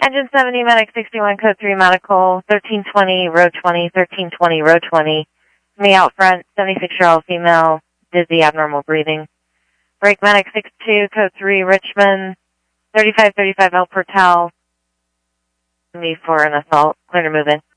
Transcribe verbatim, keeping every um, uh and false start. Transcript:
Engine seventy, medic sixty-one, code three, medical, thirteen twenty, row twenty, thirteen twenty, row twenty. Me out front, seventy-six-year-old female, dizzy, abnormal breathing. Brake medic six two, code three, Richmond, thirty-five thirty-five El Portal. Me for an assault. Clear to move in.